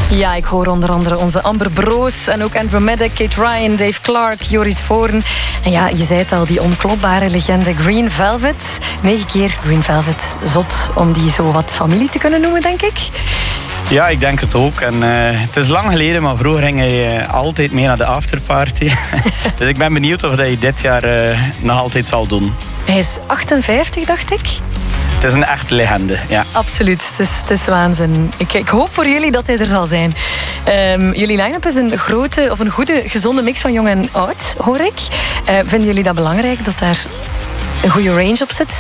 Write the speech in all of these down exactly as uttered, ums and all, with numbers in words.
Ja, ik hoor onder andere onze Amber Broos en ook Andromeda, Kate Ryan, Dave Clark, Joris Voorn. En ja, je zei het al, die onklopbare legende Green Velvet. Negen keer Green Velvet. Zot om die zo wat familie te kunnen noemen, denk ik. Ja, ik denk het ook. En, uh, het is lang geleden, maar vroeger ging hij uh, altijd mee naar de afterparty. Dus ik ben benieuwd of hij dit jaar uh, nog altijd zal doen. Hij is achtenvijftig, dacht ik. Het is een echte legende, ja. Absoluut, het is, het is waanzin. Ik, ik hoop voor jullie dat hij er zal zijn. Um, jullie line-up is een grote, of een goede, gezonde mix van jong en oud, hoor ik. Uh, vinden jullie dat belangrijk, dat daar een goede range op zit?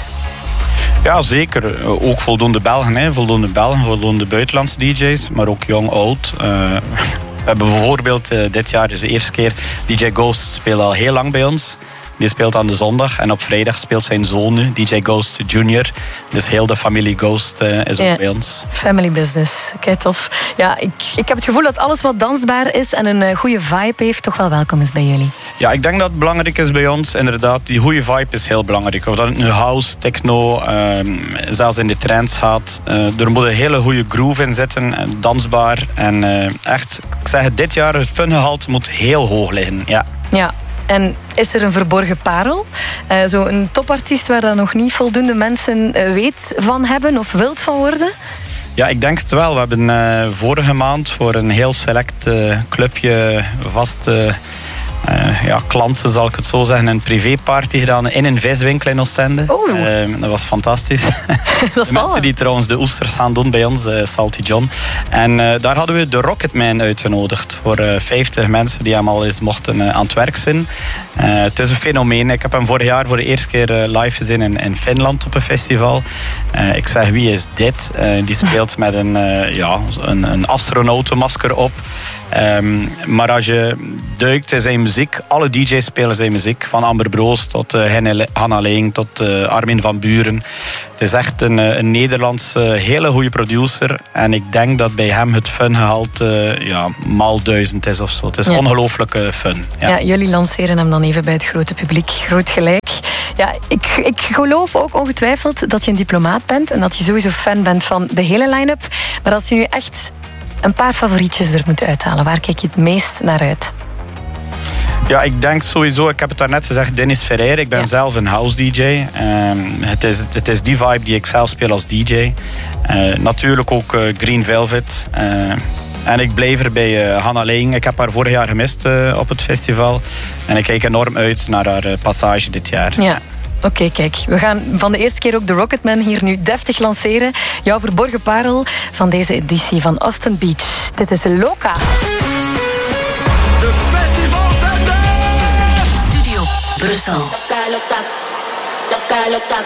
Ja, zeker. Ook voldoende Belgen, hè. Voldoende Belgen, voldoende buitenlandse D J's, maar ook jong, oud. Uh, we hebben bijvoorbeeld, uh, dit jaar is de eerste keer, D J Ghost speelt al heel lang bij ons. Die speelt aan de zondag en op vrijdag speelt zijn zoon nu, D J Ghost Junior Dus heel de familie Ghost uh, is ook ja, bij ons. Family business, kijk tof. Ja, ik, ik heb het gevoel dat alles wat dansbaar is en een uh, goede vibe heeft, toch wel welkom is bij jullie. Ja, ik denk dat het belangrijk is bij ons. Inderdaad, die goede vibe is heel belangrijk. Of dat het nu house, techno, uh, zelfs in de trance gaat. Uh, er moet een hele goede groove in zitten, dansbaar. En uh, echt, ik zeg het, dit jaar, het fungehalte moet heel hoog liggen. Ja. Ja. En is er een verborgen parel? Uh, zo een topartiest waar dan nog niet voldoende mensen uh, weet van hebben of wilt van worden? Ja, ik denk het wel. We hebben uh, vorige maand voor een heel select uh, clubje vast... Uh, Uh, ja, klanten, zal ik het zo zeggen, een privéparty gedaan in een viswinkel in Oostende. Oh. Uh, dat was fantastisch. Dat de mensen die trouwens de oesters gaan doen bij ons, uh, Salty John. En uh, daar hadden we de Rocketman uitgenodigd voor uh, vijftig mensen die hem al eens mochten uh, aan het werk zijn. Uh, het is een fenomeen. Ik heb hem vorig jaar voor de eerste keer uh, live gezien in, in Finland op een festival. Uh, ik zeg, wie is dit? Uh, die speelt met een, uh, ja, een, een astronautenmasker op. Um, maar als je duikt in zijn muziek, alle D J's spelen zijn muziek. Van Amber Broos tot uh, Hanna Leing tot uh, Armin van Buuren. Het is echt een, een Nederlandse hele goede producer. En ik denk dat bij hem het fungehalte uh, ja, maal duizend is of zo. Het is ja. ongelooflijk uh, fun. Ja. Ja, jullie lanceren hem dan even bij het grote publiek. Groot gelijk. Ja, ik, ik geloof ook ongetwijfeld dat je een diplomaat bent. En dat je sowieso fan bent van de hele line-up. Maar als je nu echt een paar favorietjes er moet uithalen, waar kijk je het meest naar uit? Ja, ik denk sowieso, ik heb het daarnet gezegd, Dennis Ferrer. Ik ben ja. zelf een house D J. Um, het, is, het is die vibe die ik zelf speel als D J. Uh, natuurlijk ook uh, Green Velvet. Uh, en ik blijf er bij uh, Hanna Leing. Ik heb haar vorig jaar gemist uh, op het festival. En ik kijk enorm uit naar haar uh, passage dit jaar. Ja. Oké, okay, kijk. We gaan van de eerste keer ook de Rocketman hier nu deftig lanceren. Jouw verborgen parel van deze editie van Austin Beach. Dit is Loca. De festivalzender! Studio Brussel. Loca, loca, loca, loca.